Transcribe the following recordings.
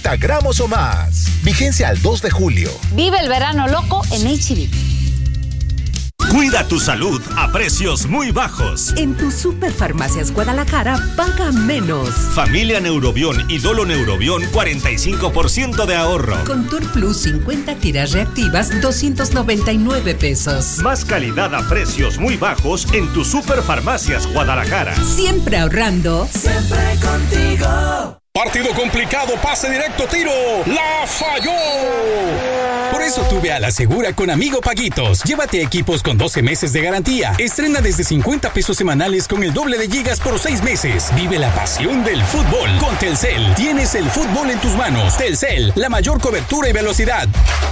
50 gramos o más. Vigencia al 2 de julio. Vive el verano loco en H-E-B. Cuida tu salud a precios muy bajos. En tu Superfarmacias Guadalajara paga menos. Familia Neurobión y Dolo Neurobión, 45% de ahorro. Contour Plus 50 tiras reactivas, 299 pesos. Más calidad a precios muy bajos en tu Superfarmacias Guadalajara. Siempre ahorrando. Siempre contigo. Partido complicado, pase directo, tiro. ¡La falló! Por eso tuve a la segura con Amigo Paguitos. Llévate equipos con 12 meses de garantía. Estrena desde 50 pesos semanales con el doble de gigas por 6 meses. Vive la pasión del fútbol con Telcel. Tienes el fútbol en tus manos. Telcel, la mayor cobertura y velocidad.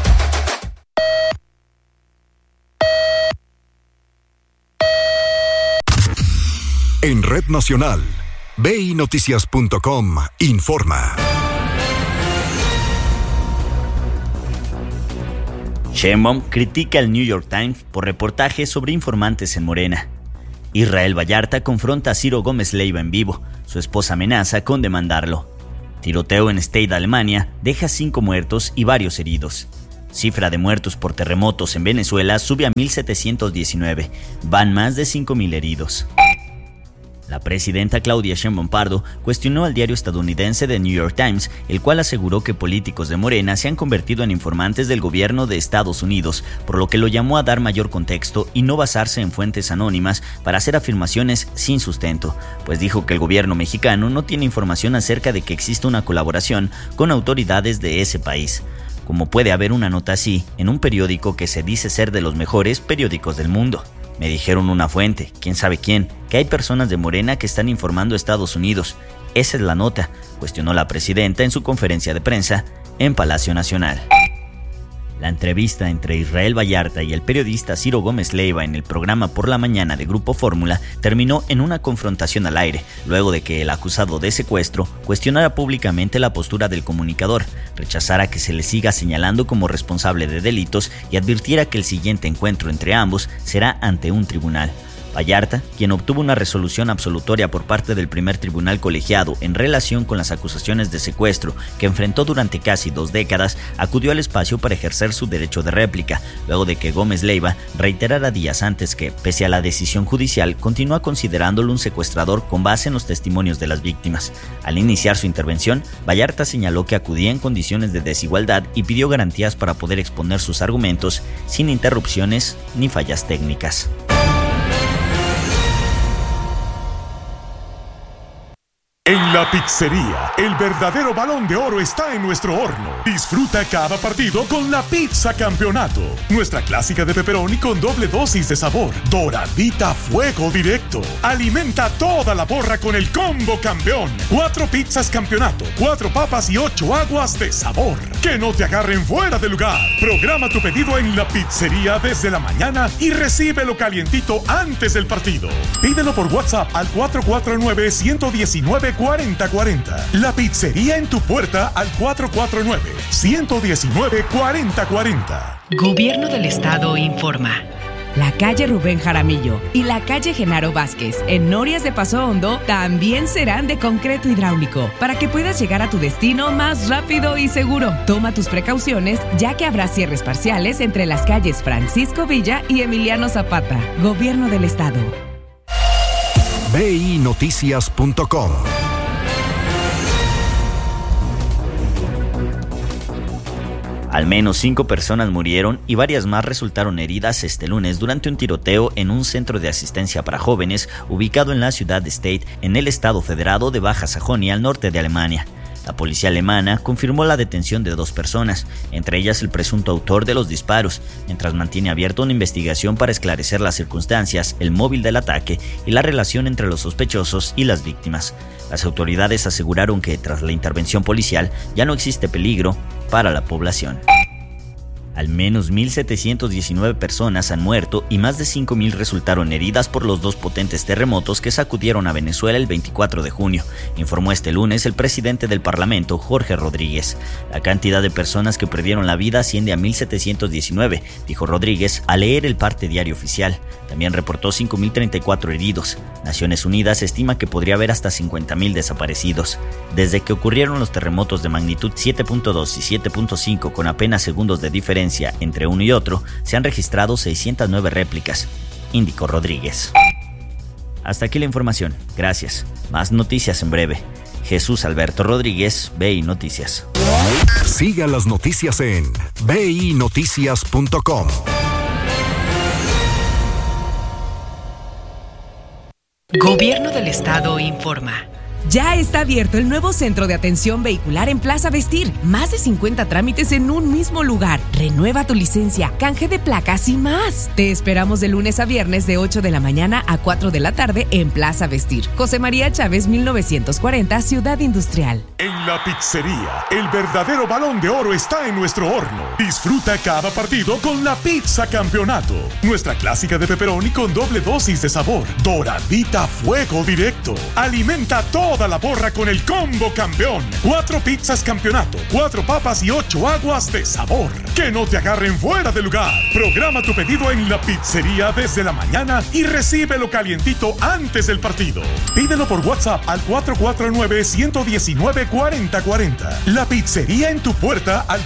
En Red Nacional, BINoticias.com informa. Sheinbaum critica al New York Times por reportajes sobre informantes en Morena. Israel Vallarta confronta a Ciro Gómez Leiva en vivo. Su esposa amenaza con demandarlo. Tiroteo en Stade, Alemania, deja 5 muertos y varios heridos. Cifra de muertos por terremotos en Venezuela sube a 1,719. Van más de 5,000 heridos. La presidenta Claudia Sheinbaum Pardo cuestionó al diario estadounidense The New York Times, el cual aseguró que políticos de Morena se han convertido en informantes del gobierno de Estados Unidos, por lo que lo llamó a dar mayor contexto y no basarse en fuentes anónimas para hacer afirmaciones sin sustento, pues dijo que el gobierno mexicano no tiene información acerca de que exista una colaboración con autoridades de ese país. ¿Cómo puede haber una nota así en un periódico que se dice ser de los mejores periódicos del mundo? Me dijeron una fuente, quién sabe quién, que hay personas de Morena que están informando a Estados Unidos. Esa es la nota, cuestionó la presidenta en su conferencia de prensa en Palacio Nacional. La entrevista entre Israel Vallarta y el periodista Ciro Gómez Leiva en el programa Por la Mañana de Grupo Fórmula terminó en una confrontación al aire, luego de que el acusado de secuestro cuestionara públicamente la postura del comunicador, rechazara que se le siga señalando como responsable de delitos y advirtiera que el siguiente encuentro entre ambos será ante un tribunal. Vallarta, quien obtuvo una resolución absolutoria por parte del primer tribunal colegiado en relación con las acusaciones de secuestro que enfrentó durante casi 2 décadas, acudió al espacio para ejercer su derecho de réplica, luego de que Gómez Leiva reiterara días antes que, pese a la decisión judicial, continúa considerándolo un secuestrador con base en los testimonios de las víctimas. Al iniciar su intervención, Vallarta señaló que acudía en condiciones de desigualdad y pidió garantías para poder exponer sus argumentos sin interrupciones ni fallas técnicas. En la pizzería, el verdadero Balón de Oro está en nuestro horno. Disfruta cada partido con la Pizza Campeonato. Nuestra clásica de pepperoni con doble dosis de sabor. Doradita a fuego directo. Alimenta toda la porra con el combo campeón. 4 pizzas Campeonato, 4 papas y 8 aguas de sabor. Que no te agarren fuera de lugar. Programa tu pedido en la pizzería desde la mañana y recíbelo calientito antes del partido. Pídelo por WhatsApp al 449-119-4040. La pizzería en tu puerta al 449-119-4040. Gobierno del Estado informa. La calle Rubén Jaramillo y la calle Genaro Vázquez en Norias de Paso Hondo también serán de concreto hidráulico para que puedas llegar a tu destino más rápido y seguro. Toma tus precauciones ya que habrá cierres parciales entre las calles Francisco Villa y Emiliano Zapata. Gobierno del Estado. BINoticias.com. Al menos 5 personas murieron y varias más resultaron heridas este lunes durante un tiroteo en un centro de asistencia para jóvenes ubicado en la ciudad de Stade, en el estado federado de Baja Sajonia, al norte de Alemania. La policía alemana confirmó la detención de 2 personas, entre ellas el presunto autor de los disparos, mientras mantiene abierta una investigación para esclarecer las circunstancias, el móvil del ataque y la relación entre los sospechosos y las víctimas. Las autoridades aseguraron que tras la intervención policial ya no existe peligro para la población. Al menos 1.719 personas han muerto y más de 5.000 resultaron heridas por los dos potentes terremotos que sacudieron a Venezuela el 24 de junio, informó este lunes el presidente del Parlamento, Jorge Rodríguez. La cantidad de personas que perdieron la vida asciende a 1.719, dijo Rodríguez al leer el parte diario oficial. También reportó 5.034 heridos. Naciones Unidas estima que podría haber hasta 50.000 desaparecidos. Desde que ocurrieron los terremotos de magnitud 7.2 y 7.5 con apenas segundos de diferencia entre uno y otro, se han registrado 609 réplicas, indicó Rodríguez. Hasta aquí la información. Gracias. Más noticias en breve. Jesús Alberto Rodríguez, BI Noticias. Siga las noticias en binoticias.com. Gobierno del Estado informa. Ya está abierto el nuevo centro de atención vehicular en Plaza Vestir. Más de 50 trámites en un mismo lugar. Renueva tu licencia, canje de placas y más. Te esperamos de lunes a viernes de 8 de la mañana a 4 de la tarde en Plaza Vestir. José María Chávez, 1940, Ciudad Industrial. En la pizzería, el verdadero Balón de Oro está en nuestro horno. Disfruta cada partido con la Pizza Campeonato. Nuestra clásica de pepperoni con doble dosis de sabor. Doradita a fuego directo. Alimenta toda la porra con el combo campeón. 4 pizzas campeonato, 4 papas y 8 aguas de sabor. Que no te agarren fuera de lugar. Programa tu pedido en la pizzería desde la mañana y recíbelo calientito antes del partido. Pídelo por WhatsApp al 449-119-4040. La pizzería en tu puerta al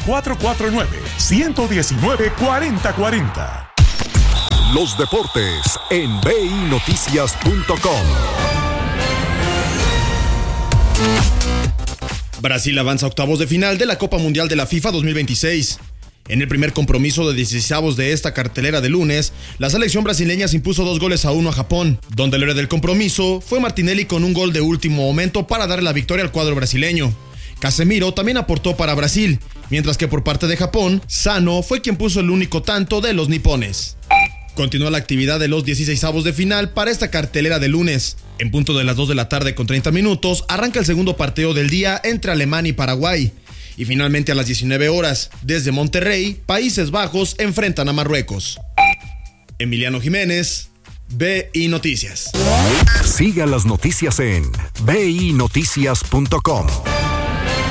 449-119-4040. Los deportes en binoticias.com. Brasil avanza a octavos de final de la Copa Mundial de la FIFA 2026. En el primer compromiso de 16avos de esta cartelera de lunes, la selección brasileña se impuso 2-1 a Japón, donde el héroe del compromiso fue Martinelli con un gol de último momento para darle la victoria al cuadro brasileño. Casemiro también aportó para Brasil, mientras que por parte de Japón, Sano fue quien puso el único tanto de los nipones. Continúa la actividad de los 16avos de final para esta cartelera de lunes. En punto de las 2 de la tarde con 30 minutos, arranca el segundo partido del día entre Alemania y Paraguay. Y finalmente a las 19 horas, desde Monterrey, Países Bajos enfrentan a Marruecos. Emiliano Jiménez, BI Noticias. Siga las noticias en binoticias.com.